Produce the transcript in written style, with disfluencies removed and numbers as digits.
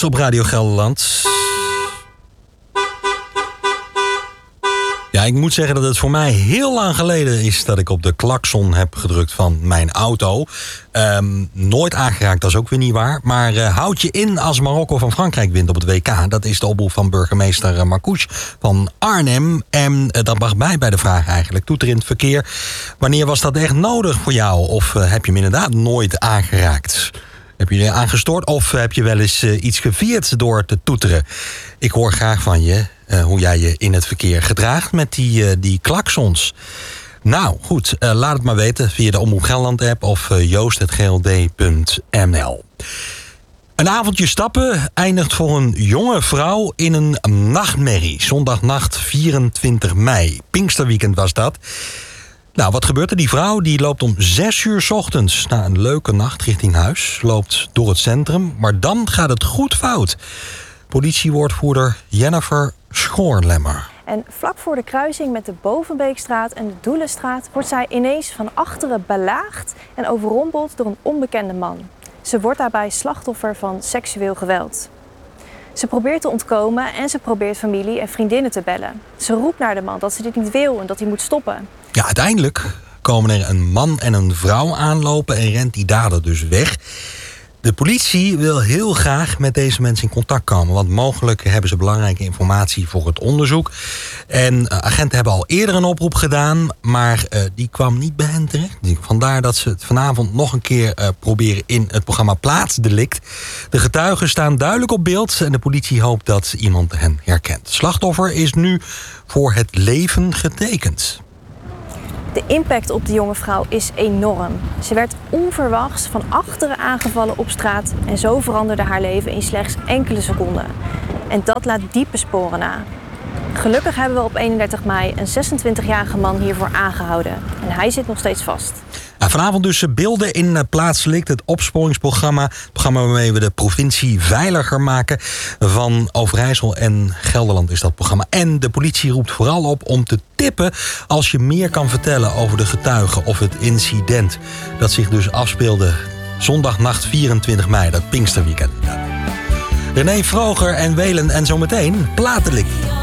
Nacht op Radio Gelderland. Ja, ik moet zeggen dat het voor mij heel lang geleden is dat ik op de klakson heb gedrukt van mijn auto. Nooit aangeraakt, dat is ook weer niet waar. Maar houd je in als Marokko van Frankrijk wint op het WK. Dat is de oproep van burgemeester Marcouch van Arnhem. En dat mag bij de vraag eigenlijk. Toeterend verkeer. Wanneer was dat echt nodig voor jou? Of heb je hem inderdaad nooit aangeraakt? Heb je je aangestoord of heb je wel eens iets gevierd door te toeteren? Ik hoor graag van je hoe jij je in het verkeer gedraagt met die klaksons. Nou, goed, laat het maar weten via de Omroep Gelderland app of joost@gld.nl. Een avondje stappen eindigt voor een jonge vrouw in een nachtmerrie. Zondagnacht 24 mei. Pinksterweekend was dat. Nou, wat gebeurt er? Die vrouw die loopt om 6 uur 's ochtends na een leuke nacht richting huis. Loopt door het centrum, maar dan gaat het goed fout. Politiewoordvoerder Jennifer Schoorlemmer. En vlak voor de kruising met de Bovenbeekstraat en de Doelenstraat wordt zij ineens van achteren belaagd en overrompeld door een onbekende man. Ze wordt daarbij slachtoffer van seksueel geweld. Ze probeert te ontkomen en ze probeert familie en vriendinnen te bellen. Ze roept naar de man dat ze dit niet wil en dat hij moet stoppen. Ja, uiteindelijk komen er een man en een vrouw aanlopen en rent die dader dus weg. De politie wil heel graag met deze mensen in contact komen, want mogelijk hebben ze belangrijke informatie voor het onderzoek. En agenten hebben al eerder een oproep gedaan, maar die kwam niet bij hen terecht. Vandaar dat ze het vanavond nog een keer proberen in het programma Plaatsdelict. De getuigen staan duidelijk op beeld en de politie hoopt dat iemand hen herkent. Het slachtoffer is nu voor het leven getekend. De impact op de jonge vrouw is enorm. Ze werd onverwachts van achteren aangevallen op straat en zo veranderde haar leven in slechts enkele seconden. En dat laat diepe sporen na. Gelukkig hebben we op 31 mei een 26-jarige man hiervoor aangehouden. En hij zit nog steeds vast. Vanavond dus beelden in Plaatsdelict, het opsporingsprogramma. Het programma waarmee we de provincie veiliger maken. Van Overijssel en Gelderland is dat programma. En de politie roept vooral op om te tippen als je meer kan vertellen over de getuigen of het incident dat zich dus afspeelde zondagnacht 24 mei, dat Pinksterweekend. René Vroger en Welen en zometeen Plaatsdelict.